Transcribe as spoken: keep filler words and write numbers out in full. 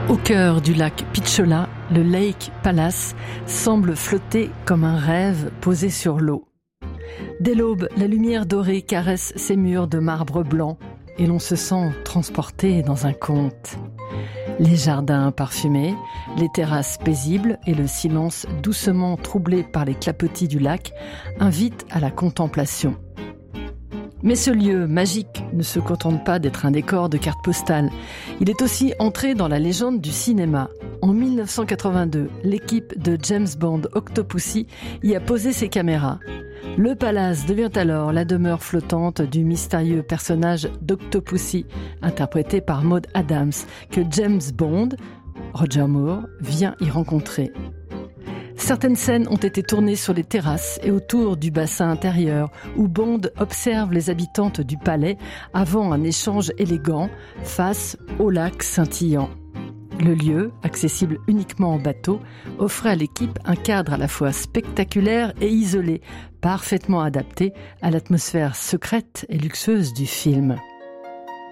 Au cœur du lac Pichola, le Lake Palace semble flotter comme un rêve posé sur l'eau. Dès l'aube, la lumière dorée caresse ses murs de marbre blanc et l'on se sent transporté dans un conte. Les jardins parfumés, les terrasses paisibles et le silence doucement troublé par les clapotis du lac invitent à la contemplation. Mais ce lieu magique ne se contente pas d'être un décor de carte postale. Il est aussi entré dans la légende du cinéma. En mille neuf cent quatre-vingt-deux, l'équipe de James Bond Octopussy y a posé ses caméras. Le palace devient alors la demeure flottante du mystérieux personnage d'Octopussy, interprété par Maud Adams, que James Bond, Roger Moore, vient y rencontrer. Certaines scènes ont été tournées sur les terrasses et autour du bassin intérieur, où Bond observe les habitantes du palais avant un échange élégant face au lac scintillant. Le lieu, accessible uniquement en bateau, offrait à l'équipe un cadre à la fois spectaculaire et isolé, parfaitement adapté à l'atmosphère secrète et luxueuse du film.